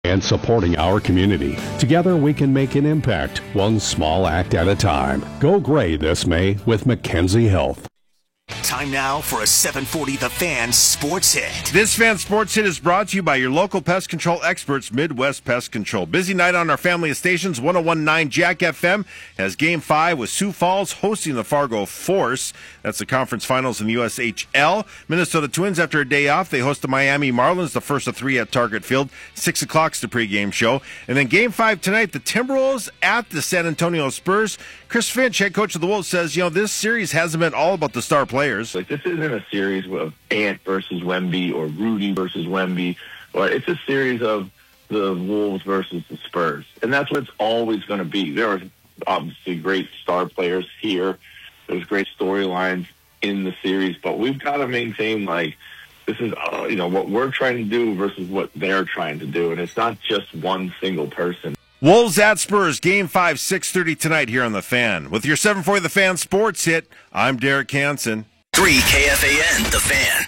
and supporting our community. Together we can make an impact, one small act at a time. Go gray this May with Mackenzie Health. Time now for a 740 The Fan Sports Hit. This Fan Sports Hit is brought to you by your local pest control experts, Midwest Pest Control. Busy night on our family of stations. 101.9 Jack FM has Game 5 with Sioux Falls hosting the Fargo Force. That's the conference finals in the USHL. Minnesota Twins, after a day off, they host the Miami Marlins, the first of 3 at Target Field. 6 o'clock's the pregame show. And then Game 5 tonight, the Timberwolves at the San Antonio Spurs. Chris Finch, head coach of the Wolves, says, this series hasn't been all about the star players. Like, this isn't a series of Ant versus Wemby or Rudy versus Wemby. It's a series of the Wolves versus the Spurs. And that's what it's always going to be. There are obviously great star players here. There's great storylines in the series. But we've got to maintain, this is, what we're trying to do versus what they're trying to do. And it's not just one single person. Wolves at Spurs, Game 5, 6:30 tonight here on The Fan. With your 740 The Fan Sports Hit, I'm Derek Hansen. 3 KFAN, The Fan.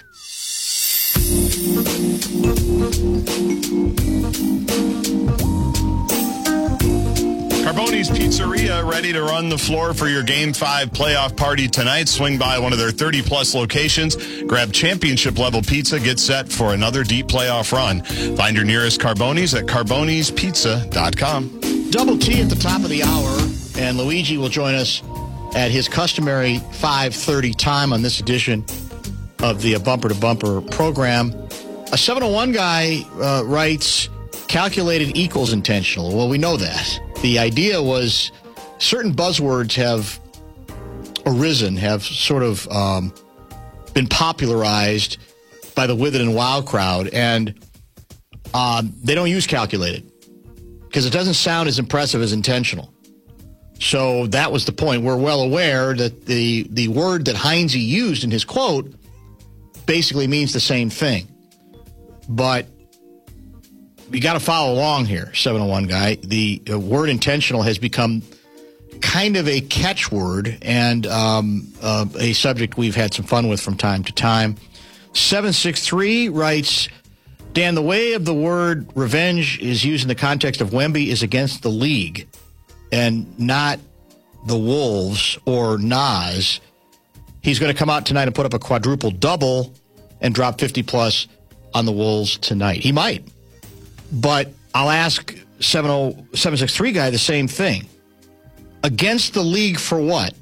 Carboni's Pizzeria ready to run the floor for your Game 5 playoff party tonight. Swing by one of their 30-plus locations. Grab championship-level pizza. Get set for another deep playoff run. Find your nearest Carboni's at carbonispizza.com. Double T at the top of the hour, and Luigi will join us at his customary 5:30 time on this edition of the Bumper to Bumper program. A 701 guy writes, calculated equals intentional. Well, we know that. The idea was certain buzzwords have arisen, have sort of been popularized by the With It and Wow crowd, and they don't use calculated because it doesn't sound as impressive as intentional. So that was the point. We're well aware that the word that Heinze used in his quote basically means the same thing. But you got to follow along here, 701 guy. The word intentional has become kind of a catchword and a subject we've had some fun with from time to time. 763 writes, Dan, the way of the word revenge is used in the context of Wemby is against the league and not the Wolves or Nas. He's going to come out tonight and put up a quadruple double and drop 50-plus on the Wolves tonight. He might. But I'll ask 763 guy the same thing. Against the league for what?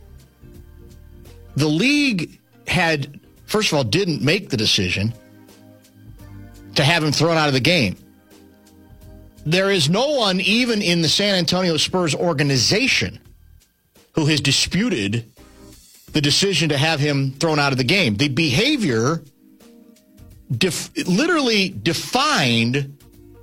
The league had, first of all, didn't make the decision to have him thrown out of the game. There is no one, even in the San Antonio Spurs organization, who has disputed the decision to have him thrown out of the game. The behavior literally defined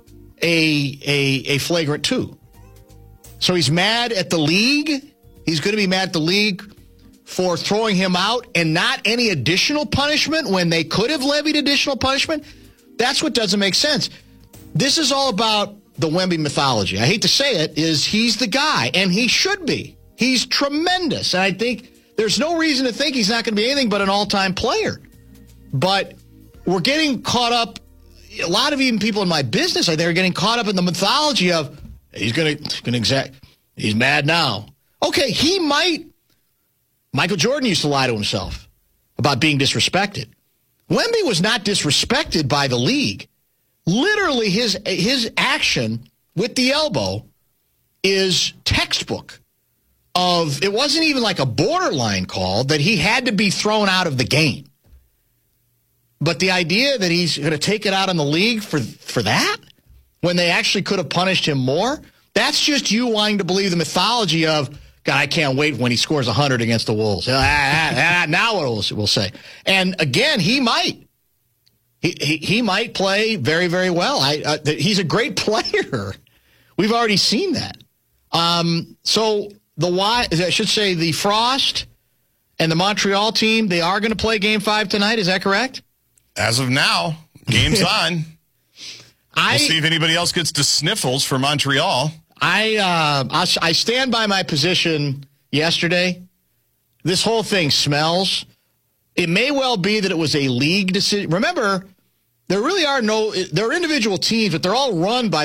a flagrant 2. So he's mad at the league. He's going to be mad at the league for throwing him out and not any additional punishment when they could have levied additional punishment. That's what doesn't make sense. This is all about the Wemby mythology. I hate to say it, is he's the guy, and he should be. He's tremendous, and I think there's no reason to think he's not going to be anything but an all-time player. But we're getting caught up, a lot of even people in my business, they're getting caught up in the mythology of he's mad now. Okay, he might. Michael Jordan used to lie to himself about being disrespected. Wemby was not disrespected by the league. Literally, his action with the elbow is textbook of, it wasn't even like a borderline call that he had to be thrown out of the game. But the idea that he's going to take it out on the league for that, when they actually could have punished him more, that's just you wanting to believe the mythology of, God, I can't wait when he scores 100 against the Wolves. Now what we'll say. And again, he might. He might play very, very well. He's a great player. We've already seen that. So the Frost and the Montreal team, they are going to play Game 5 tonight. Is that correct? As of now, game's on. We'll see if anybody else gets to sniffles for Montreal. I stand by my position yesterday. This whole thing smells. It may well be that it was a league decision. Remember, There really are there are individual teams, but they're all run by